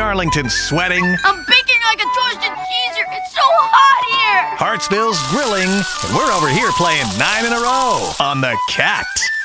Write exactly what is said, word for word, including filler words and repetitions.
Darlington's sweating. I'm baking like a toasted cheeser. It's so hot here. Hartsville's grilling. And we're over here playing nine in a row on the Cat.